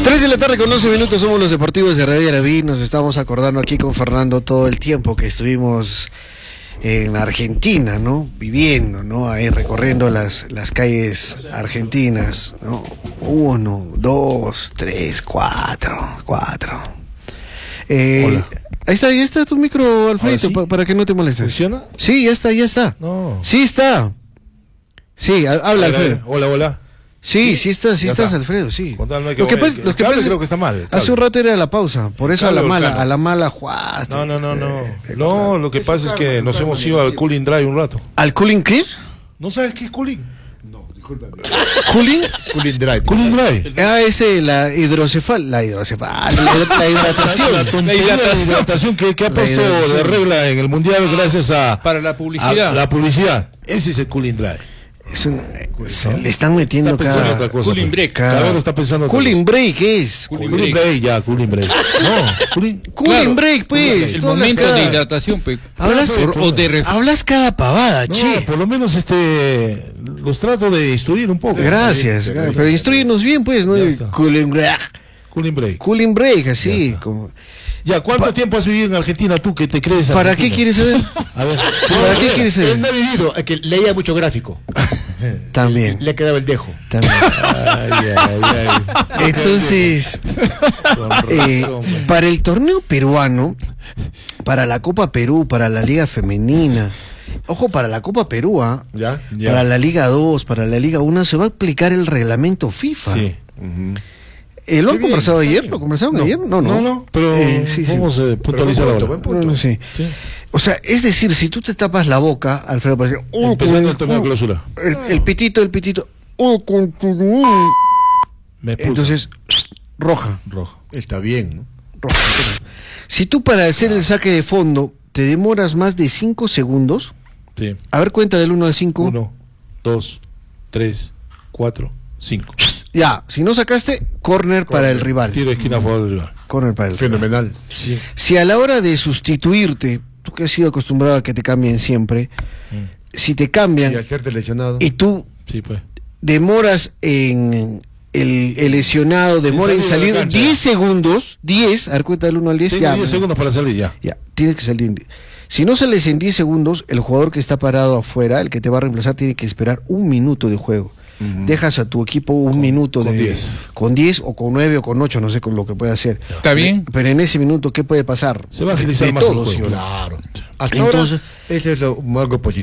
3 de la tarde con 11 minutos, somos los deportivos de Radio Yaraví. Nos estamos acordando aquí con Fernando todo el tiempo que estuvimos en Argentina, ¿no? Viviendo, ¿no? Ahí recorriendo las calles argentinas, ¿no? 1, 2, 3, 4. Hola. Ahí está tu micro, Alfredito, ¿Sí? para que no te molestes. ¿Funciona? Sí, ya está. No. Sí está. Sí, habla, Alfredo. Hola. Sí estás, está. Alfredo, sí. Contame Lo que pasa creo que está mal. hace un rato era la pausa, por eso a la mala jugaste. No, lo que pasa es que nos hemos ido al Cooling Drive un rato. ¿Al cooling qué? ¿No sabes qué es Cooling? No, discúlpame. ¿Cooling? Cooling Drive. Cooling Drive. La hidratación. La hidratación que ha puesto de regla en el Mundial gracias a para la publicidad. a la publicidad. Ese es el Cooling Drive. Le están metiendo Está pensando otra cada... cosa. Cooling break. Cada uno está pensando otra Cooling cosa. break, ¿qué es? Cooling Cooling break, ya, Cooling break. No, Cooling Claro, break, pues. el tú hablas momento cada- de hidratación, pues. Hablas, o de hablas cada pavada, No, che. por lo menos los trato de instruir un poco. Gracias, pero instruyenos bien, pues, ¿no? Ya está. Cooling break. Cooling break. Cooling break, así. Ya está. Como... Ya, ¿cuánto tiempo has vivido en Argentina tú que te crees ¿Para argentino? qué quieres saber? A ver. ¿Para qué quieres Él saber? no ha vivido, es que leía mucho gráfico. También. Le ha quedado el dejo. También. Ay. Entonces, Con razón, man. para el torneo peruano, para la Copa Perú, para la Liga Femenina, ojo, para la Copa Perú, ¿Ya? Ya. para la Liga 2, para la Liga 1, se va a aplicar el reglamento FIFA. Sí. ¿Lo han Qué conversado bien, ayer? está ¿Lo bien. conversaron ayer? No, pero sí. vamos a puntualizar Pero ahora. buen punto. Sí. Sí. O sea, es decir, si tú te tapas la boca, Alfredo, para decir, Empezando el torneo de clausura. el pitito, Me expulsan. entonces, roja. Rojo. Está bien, ¿no? roja. Si tú para hacer el saque de fondo te demoras más de 5 segundos, Sí. a ver, cuenta del 1 al 5. 1, 2, 3, 4, 5. Ya, si no sacaste, corner para el rival. Tiro de esquina a favor del rival. Corner para el rival. Fenomenal. Sí. Si a la hora de sustituirte, tú que has sido acostumbrado a que te cambien siempre, si te cambian Y al serte lesionado. y tú Sí, pues. demoras en el lesionado, demora en salir de salir la cancha. 10 segundos, 10, a ver, cuenta del 1 al 10, Tengo ya, 10 segundos para salir ya. ya, tienes que salir. Si no sales en 10 segundos, el jugador que está parado afuera, el que te va a reemplazar, tiene que esperar 1 minuto de juego. Dejas a tu equipo un minuto con de 10. con 10 o con 9 o con 8, no sé con lo que puede hacer. ¿Está bien? Pero en ese minuto, ¿qué puede pasar? Se va a agilizar De más el todo, juego. ¿sí o no? Claro. Hasta Entonces- ahora, eso es algo positivo.